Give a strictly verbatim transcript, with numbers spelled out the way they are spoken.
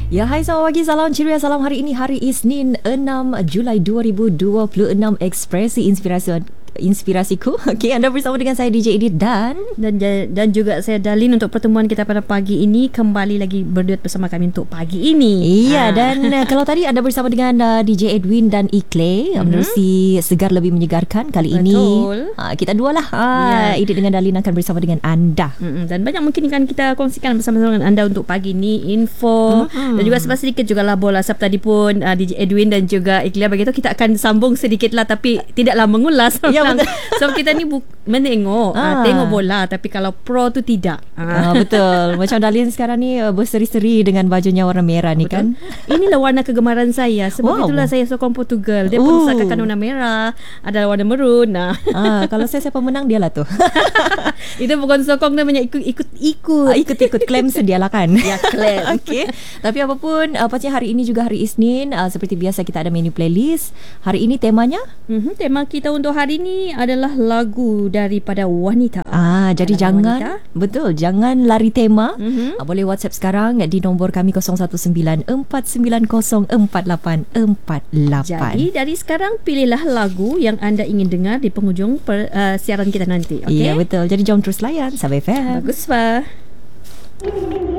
Ya, hai selamat pagi, salam ceria, salam hari ini hari Isnin enam Julai dua ribu dua puluh enam. Ekspresi Inspirasi Inspirasiku. Okey, anda bersama dengan saya D J Edith dan dan dan juga saya Darlene untuk pertemuan kita pada pagi ini, kembali lagi berduet bersama kami untuk pagi ini. Iya, ha. dan uh, kalau tadi anda bersama dengan uh, D J Edwin dan Ikle, mm-hmm. menerusi Segar Lebih Menyegarkan. Kali Betul. ini uh, kita dua lah. Uh, ya. Edith dengan Darlene akan bersama dengan anda. Mm-hmm. Dan banyak mungkin kan kita kongsikan bersama-sama dengan anda untuk pagi ini, info mm-hmm. dan juga sebab sedikit juga lah bola. Sebab tadi pun uh, D J Edwin dan juga Ikle begitu, kita akan sambung sedikit lah, tapi tidaklah mengulas. Ya, betul. Sebab kita ni bu- menengok ah. uh, tengok bola, tapi kalau pro tu tidak. Ah, betul. Macam Darlene sekarang ni uh, berseri-seri dengan bajunya warna merah ni, betul. Kan. Inilah warna kegemaran saya. Sebab wow. itulah saya sokong Portugal. Dia pun pusatkan warna merah, ada warna merun. Nah. Ah, kalau saya siapa menang, dia lah tu. Itu bukan sokong, namanya ikut-ikut-ikut. Ah, ikut-ikut, klaim sedialah kan. Ya, klaim. Okey. Tapi apapun, uh, pasti hari ini juga hari Isnin, uh, seperti biasa kita ada menu playlist. Hari ini temanya? Mm-hmm, tema kita untuk hari ini adalah lagu daripada wanita. Ah, jadi jangan wanita. Betul, jangan lari tema. Mm-hmm. Ah, boleh WhatsApp sekarang di nombor kami kosong satu sembilan empat sembilan kosong empat lapan empat lapan. Jadi dari sekarang pilihlah lagu yang anda ingin dengar di penghujung per, uh, siaran kita nanti. Okay? Iya, betul. Jadi jom terus layan Sabah F M. Bagus, Pak.